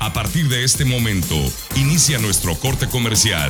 A partir de este momento, inicia nuestro corte comercial.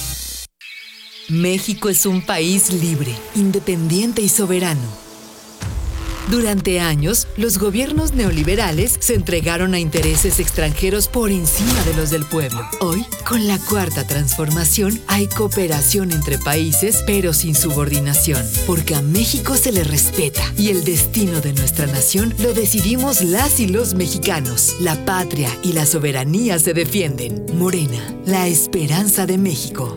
México es un país libre, independiente y soberano. Durante años, los gobiernos neoliberales se entregaron a intereses extranjeros por encima de los del pueblo. Hoy, con la Cuarta Transformación, hay cooperación entre países, pero sin subordinación, porque a México se le respeta y el destino de nuestra nación lo decidimos las y los mexicanos. La patria y la soberanía se defienden. Morena, la esperanza de México.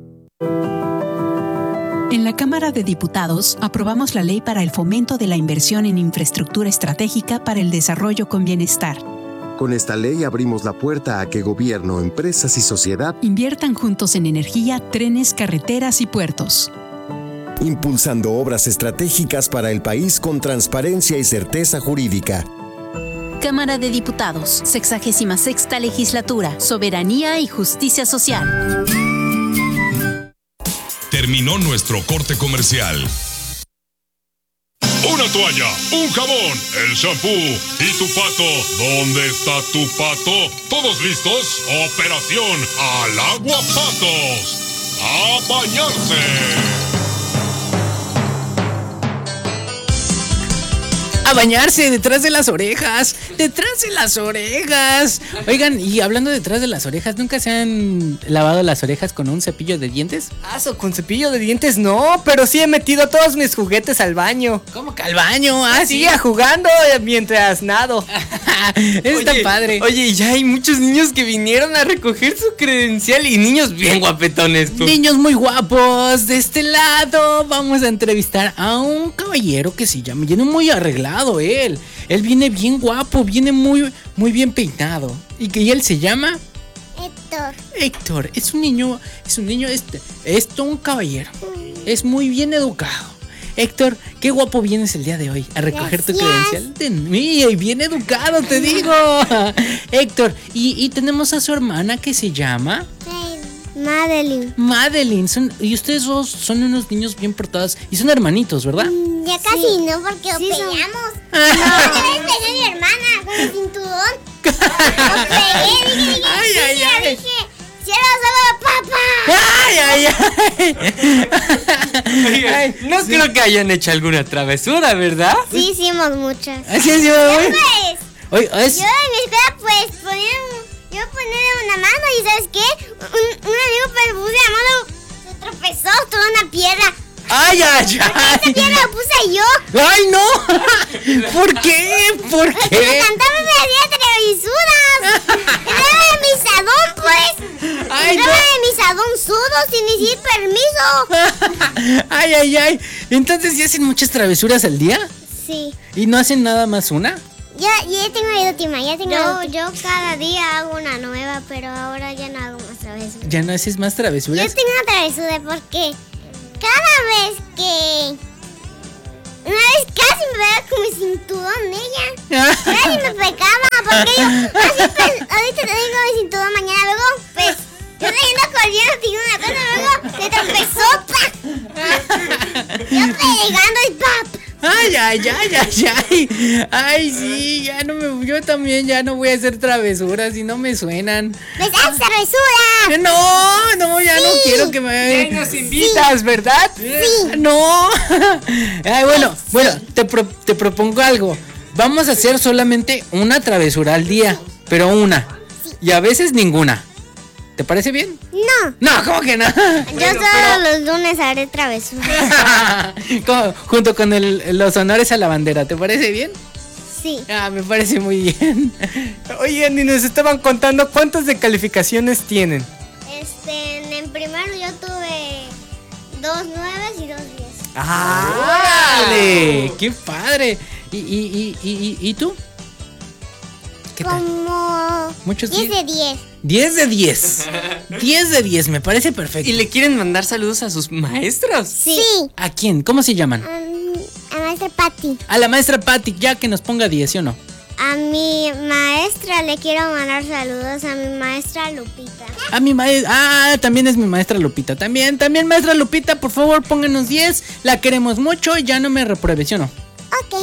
En la Cámara de Diputados aprobamos la ley para el fomento de la inversión en infraestructura estratégica para el desarrollo con bienestar. Con esta ley abrimos la puerta a que gobierno, empresas y sociedad inviertan juntos en energía, trenes, carreteras y puertos. impulsando obras estratégicas para el país con transparencia y certeza jurídica. Cámara de Diputados, 66ª Legislatura, Soberanía y Justicia Social. Terminó nuestro corte comercial. Una toalla, un jabón, el shampoo y tu pato. ¿Dónde está tu pato? ¿Todos listos? Operación al agua patos. ¡A bañarse! A bañarse, detrás de las orejas. Detrás de las orejas. Oigan, y hablando detrás de las orejas, ¿nunca se han lavado las orejas con un cepillo de dientes? Con cepillo de dientes no, pero sí he metido todos mis juguetes al baño. ¿Cómo que al baño? Sí, jugando mientras nado. Está padre. Oye, ya hay muchos niños que vinieron a recoger su credencial y niños bien guapetones. Niños muy guapos. De este lado vamos a entrevistar a un caballero que se llama, viene muy arreglado él viene bien guapo, viene muy bien peinado. ¿Y él se llama? Héctor, es un niño, es todo un caballero. Es muy bien educado. Héctor, qué guapo vienes el día de hoy a recoger tu credencial. Y bien educado, te digo. Héctor, y tenemos a su hermana que se llama Madeline. Y ustedes dos son unos niños bien portados y son hermanitos, ¿verdad? Ya casi no, porque peleamos. No, debes pegar a mi hermana con el cinturón. Dije, ¡quiero solo papá! Ay, no creo que hayan hecho alguna travesura, ¿verdad? Sí, hicimos muchas. ¿Así es? Yo en mi escuela yo poner una mano y ¿sabes qué? Un amigo perbudo llamado se tropezó sobre una piedra. ¡Ay! Esa piedra la puse yo. ¡Ay, no! ¿Por qué? Porque cantaba me hacía travesuras. Entraba en mi salón, pues. Entraba en mi salón sudo sin decir permiso. ¡Ay! Entonces, ¿ya hacen muchas travesuras al día? Sí. ¿Y no hacen nada más una? Ya tengo la última, Yo cada día hago una nueva, pero ahora ya no hago más travesuras. ¿Ya no haces más travesuras? Yo tengo una travesura porque cada vez que... Una vez casi me pegaba con mi cinturón ella. Casi me pegaba porque yo... ahorita te digo mi cinturón, mañana luego, pues... Yo saliendo corriendo, tiré una cosa, luego se tropezó, ¡pa! Yo pegando y ¡pap! Ay, sí, yo también ya no voy a hacer travesuras y no me suenan. ¡Me das travesura! No, ya no quiero que me... Ya nos invitas, ¿verdad? Sí. No. Ay, bueno, te propongo algo. Vamos a hacer solamente una travesura al día, pero una. Sí. Y a veces ninguna. ¿Te parece bien? No, ¿cómo que no? Yo solo los lunes haré travesuras. Junto con los honores a la bandera, ¿te parece bien? Sí. Me parece muy bien. Oye, ni nos estaban contando cuántas de calificaciones tienen. En primero yo tuve 2 9 y 2 10. ¡Órale! ¡Qué padre! ¿Y tú? ¿Qué tal? Como Muchos 10 de 10. 10 de 10. 10 de 10, me parece perfecto. ¿Y le quieren mandar saludos a sus maestros? Sí. ¿A quién? ¿Cómo se llaman? A maestra Patti. A la maestra Patti, ya que nos ponga 10, ¿sí o no? A mi maestra le quiero mandar saludos, a mi maestra Lupita. A mi maestra, también es mi maestra Lupita. También maestra Lupita, por favor, pónganos 10. La queremos mucho y ya no me repruebe, ¿sí o no? Ok.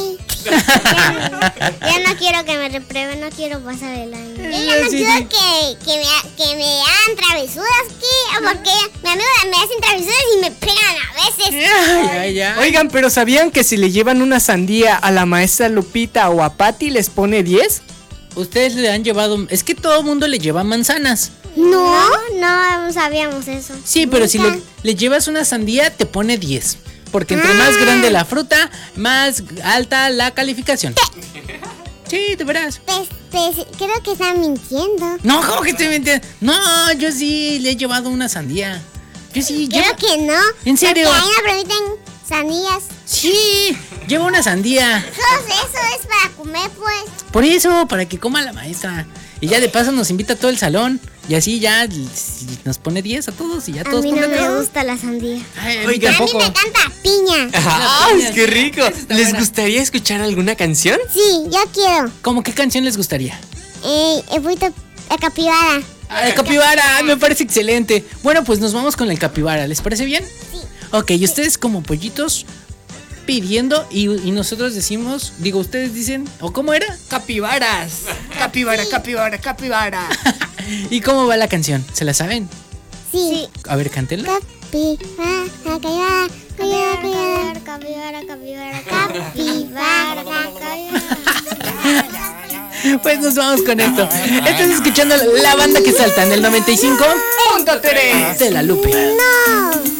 Ya no quiero que me reprueben, no quiero pasar el año. Yo ya no quiero que me hagan travesuras, porque mi amigo me hacen travesuras y me pegan a veces. Oigan, pero ¿sabían que si le llevan una sandía a la maestra Lupita o a Patty les pone 10? Ustedes le han llevado... Es que todo el mundo le lleva manzanas. No sabíamos eso. Sí, pero si le llevas una sandía, te pone 10. Porque entre más grande la fruta, más alta la calificación. Sí, de veras. Creo que están mintiendo. No, ¿cómo que estoy mintiendo? No, yo sí le he llevado una sandía. Yo sí creo que no. ¿En serio? Porque ahí no permiten sandías. Sí, lleva una sandía. Eso es para comer, pues. Por eso, para que coma la maestra. Y ya de paso nos invita a todo el salón. Y así ya nos pone 10 a todos y ya todos comen. A mí no me gusta la sandía. Ay, a mí me encanta piña. ¡Ay, qué rico! ¿Les gustaría escuchar alguna canción? Sí, yo quiero. ¿Cómo qué canción les gustaría? El capibara. El capibara, me parece excelente. Bueno, pues nos vamos con el capibara, ¿les parece bien? Sí. Ok, y ustedes como pollitos pidiendo y nosotros decimos, digo, ustedes dicen, ¿o cómo era? Capibaras. Capibara, capibara, capibara. ¿Y cómo va la canción? ¿Se la saben? Sí. A ver, cántenla. Capibara, capibara, capibara, capibara, capibara, capibara, capibara. Pues nos vamos con esto. Estás escuchando La Banda que Salta en el 95.3 de La Lupe. No.